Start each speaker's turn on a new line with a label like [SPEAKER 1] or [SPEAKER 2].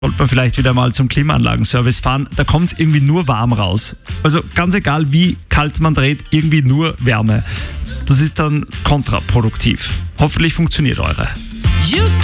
[SPEAKER 1] sollte man vielleicht wieder mal zum Klimaanlagenservice fahren. Da kommt es irgendwie nur warm raus. Also ganz egal, wie kalt man dreht, irgendwie nur Wärme. Das ist dann kontraproduktiv. Hoffentlich funktioniert eure.